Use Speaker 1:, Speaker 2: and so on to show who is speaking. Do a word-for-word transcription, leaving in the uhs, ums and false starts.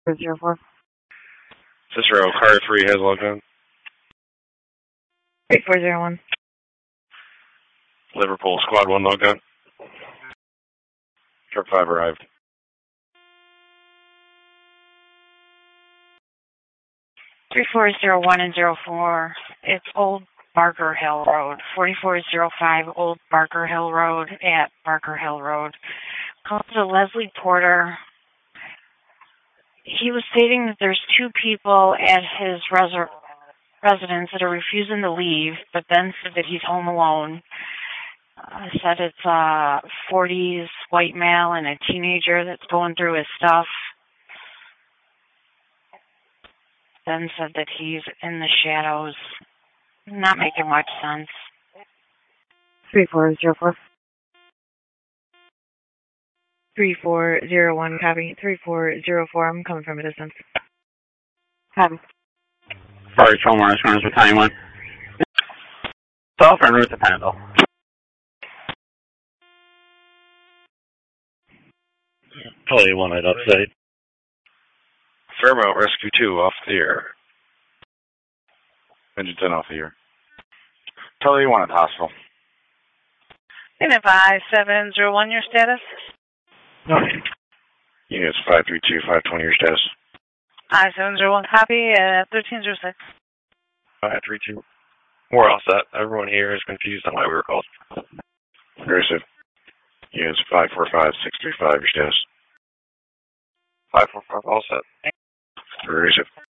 Speaker 1: zero four.
Speaker 2: Cicero, car three has logged on.
Speaker 1: three four zero one.
Speaker 2: Liverpool, squad one logged on. Truck five arrived.
Speaker 1: three four zero one and zero four. It's Old Barker Hill Road. forty-four zero five Old Barker Hill Road at Barker Hill Road. Called to Leslie Porter. He was stating that there's two people at his res- residence that are refusing to leave, but then said that he's home alone. I uh, said it's a forties white male and a teenager that's going through his stuff. Then said that he's in the shadows. Not making much sense. three four zero four. three four zero one, copy. three four zero four, I'm coming from a distance. Copy.
Speaker 3: Sorry, Tomar, Insurance Battalion one. Self en route to Panhandle.
Speaker 4: Charlie one at upstate.
Speaker 2: Fairmount Rescue two off the air. Engine ten off the air. Charlie one at the hospital.
Speaker 5: Unit five seven zero one, your status?
Speaker 2: Okay. Units five three two, five twenty, your status.
Speaker 5: I seven zero one, copy at thirteen zero six.
Speaker 4: five three two. We're all set. Everyone here is confused on why we were called.
Speaker 2: Aggressive. Units five four five, six three five, your status.
Speaker 4: five four five, all set.
Speaker 2: Aggressive.